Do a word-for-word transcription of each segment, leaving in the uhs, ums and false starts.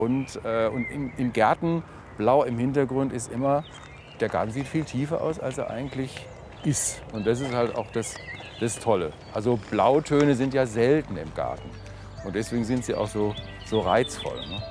Und, äh, und im, im Garten, blau im Hintergrund, ist immer, der Garten sieht viel tiefer aus, als er eigentlich ist. Und das ist halt auch das, das Tolle. Also Blautöne sind ja selten im Garten. Und deswegen sind sie auch so, so reizvoll. Ne?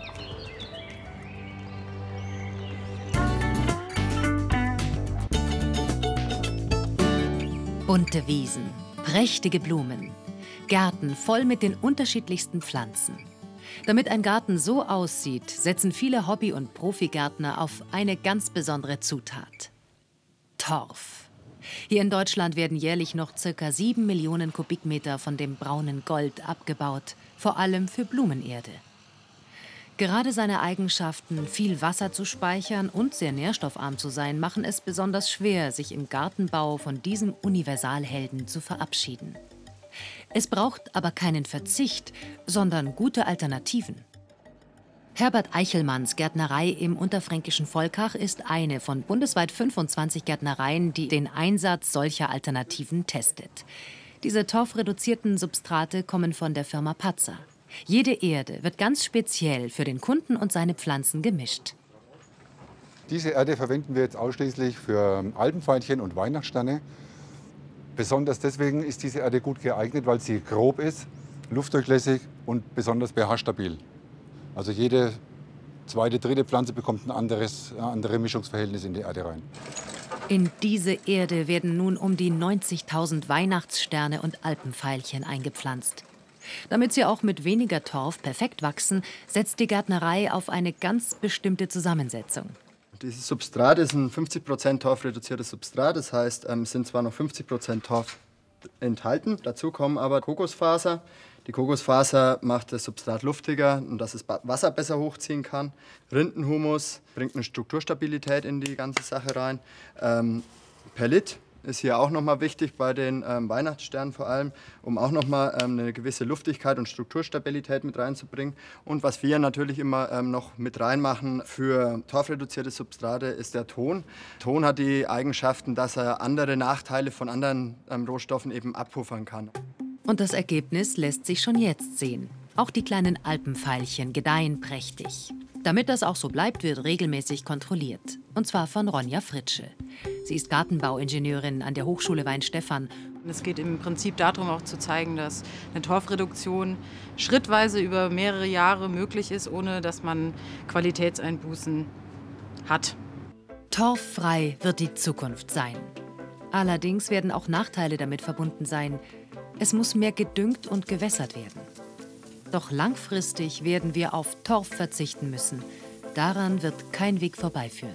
Bunte Wiesen, prächtige Blumen, Gärten voll mit den unterschiedlichsten Pflanzen. Damit ein Garten so aussieht, setzen viele Hobby- und Profigärtner auf eine ganz besondere Zutat: Torf. Hier in Deutschland werden jährlich noch ca. sieben Millionen Kubikmeter von dem braunen Gold abgebaut, vor allem für Blumenerde. Gerade seine Eigenschaften, viel Wasser zu speichern und sehr nährstoffarm zu sein, machen es besonders schwer, sich im Gartenbau von diesem Universalhelden zu verabschieden. Es braucht aber keinen Verzicht, sondern gute Alternativen. Herbert Eichelmanns Gärtnerei im unterfränkischen Volkach ist eine von bundesweit fünfundzwanzig Gärtnereien, die den Einsatz solcher Alternativen testet. Diese torfreduzierten Substrate kommen von der Firma Patzer. Jede Erde wird ganz speziell für den Kunden und seine Pflanzen gemischt. Diese Erde verwenden wir jetzt ausschließlich für Alpenveilchen und Weihnachtssterne. Besonders deswegen ist diese Erde gut geeignet, weil sie grob ist, luftdurchlässig und besonders pH-stabil. Also jede zweite, dritte Pflanze bekommt ein anderes, ein anderes Mischungsverhältnis in die Erde rein. In diese Erde werden nun um die neunzigtausend Weihnachtssterne und Alpenveilchen eingepflanzt. Damit sie auch mit weniger Torf perfekt wachsen, setzt die Gärtnerei auf eine ganz bestimmte Zusammensetzung. Dieses Substrat ist ein fünfzig Prozent torfreduziertes Substrat. Das heißt, es ähm, sind zwar noch fünfzig Prozent Torf enthalten, dazu kommen aber Kokosfaser. Die Kokosfaser macht das Substrat luftiger und dass es Wasser besser hochziehen kann. Rindenhumus bringt eine Strukturstabilität in die ganze Sache rein. Ähm, Perlit ist hier auch nochmal wichtig bei den ähm, Weihnachtssternen vor allem, um auch nochmal ähm, eine gewisse Luftigkeit und Strukturstabilität mit reinzubringen. Und was wir natürlich immer ähm, noch mit reinmachen für torfreduzierte Substrate ist der Ton. Ton hat die Eigenschaften, dass er andere Nachteile von anderen ähm, Rohstoffen eben abpuffern kann. Und das Ergebnis lässt sich schon jetzt sehen. Auch die kleinen Alpenveilchen gedeihen prächtig. Damit das auch so bleibt, wird regelmäßig kontrolliert. Und zwar von Ronja Fritsche. Sie ist Gartenbauingenieurin an der Hochschule Weinstefan. Es geht im Prinzip darum, auch zu zeigen, dass eine Torfreduktion schrittweise über mehrere Jahre möglich ist, ohne dass man Qualitätseinbußen hat. Torffrei wird die Zukunft sein. Allerdings werden auch Nachteile damit verbunden sein. Es muss mehr gedüngt und gewässert werden. Doch langfristig werden wir auf Torf verzichten müssen. Daran wird kein Weg vorbeiführen.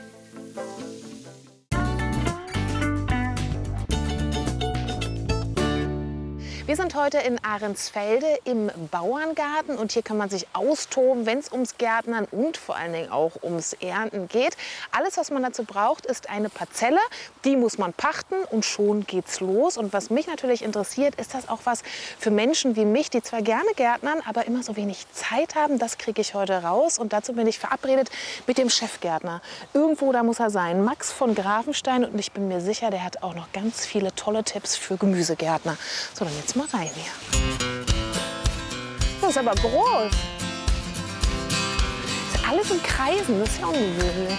Wir sind heute in Ahrensfelde im Bauerngarten und hier kann man sich austoben, wenn es ums Gärtnern und vor allen Dingen auch ums Ernten geht. Alles, was man dazu braucht, ist eine Parzelle. Die muss man pachten und schon geht's los. Und was mich natürlich interessiert, ist das auch was für Menschen wie mich, die zwar gerne gärtnern, aber immer so wenig Zeit haben. Das kriege ich heute raus und dazu bin ich verabredet mit dem Chefgärtner. Irgendwo da muss er sein, Max von Grafenstein, und ich bin mir sicher, der hat auch noch ganz viele tolle Tipps für Gemüsegärtner. So, dann jetzt mal rein hier. Das ist aber groß. Das ist alles in Kreisen, das ist ja ungewöhnlich.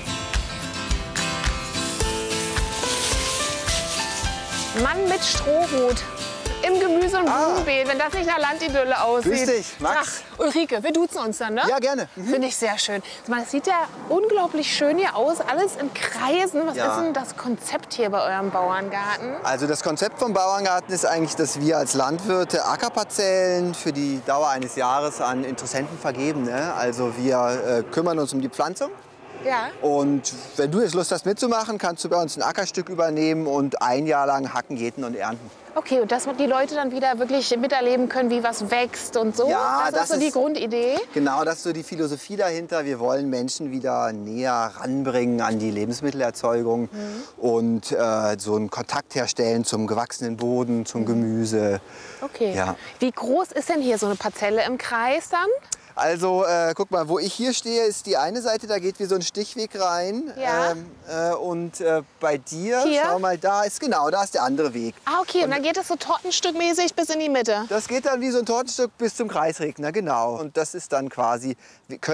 Mann mit Strohhut im Gemüse- und Blumenbeet, wenn das nicht nach Landidylle aussieht. Grüß dich, Max. Ach, Ulrike, wir duzen uns dann, ne? Ja, gerne. Mhm. Finde ich sehr schön. Es sieht ja unglaublich schön hier aus, alles in Kreisen. Was Ja. ist denn das Konzept hier bei eurem Bauerngarten? Also das Konzept vom Bauerngarten ist eigentlich, dass wir als Landwirte Ackerparzellen für die Dauer eines Jahres an Interessenten vergeben. Ne? Also wir äh, kümmern uns um die Pflanzung. Ja. Und wenn du jetzt Lust hast mitzumachen, kannst du bei uns ein Ackerstück übernehmen und ein Jahr lang hacken, jäten und ernten. Okay, und dass die Leute dann wieder wirklich miterleben können, wie was wächst und so? Ja, das, das ist so die ist- Grundidee? Genau, das ist so die Philosophie dahinter. Wir wollen Menschen wieder näher ranbringen an die Lebensmittelerzeugung und äh, so einen Kontakt herstellen zum gewachsenen Boden, zum Gemüse. Okay. Ja. Wie groß ist denn hier so eine Parzelle im Kreis dann? Also äh, guck mal, wo ich hier stehe, ist die eine Seite, da geht wie so ein Stichweg rein. Ja. Ähm, äh, und äh, bei dir, Hier? schau mal, da ist genau, da ist der andere Weg. Ah, okay, und dann geht es so tortenstückmäßig bis in die Mitte. Das geht dann wie so ein Tortenstück bis zum Kreisregner, genau. Und das ist dann quasi, wir können